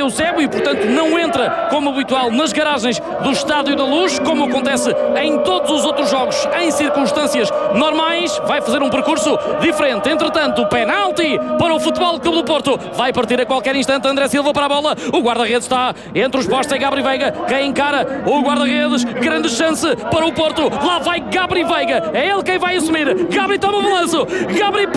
Eusébio e, portanto, não entra como habitual nas garagens do Estádio da Luz, como acontece em todos os outros jogos em circunstâncias normais. Vai fazer um percurso diferente. Entretanto, penalti para o Futebol Clube do Porto. Vai partir a qualquer instante André Silva para a bola. O guarda-redes está entre os postos, é Gabri Veiga. Quem encara o guarda-redes. Grande chance para o Porto. Lá vai Gabri Veiga. É ele quem vai assumir. Gabri toma o balanço. Gabri